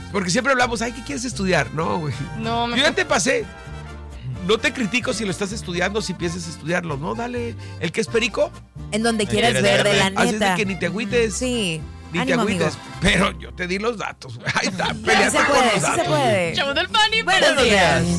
Porque siempre hablamos, ay, ¿qué quieres estudiar? No, güey. No, Yo ya te pasé. No te critico si lo estás estudiando, si piensas estudiarlo, ¿no? Dale. El que es perico. En donde quieras ver, de la Así es de neta. que ni te agüites. Sí. Ni te Ánimo, agüites. amigo. Pero yo te di los datos. Ahí está. Sí Peleate se por puede, los sí se datos. puede. Show del Funny. Buenos días.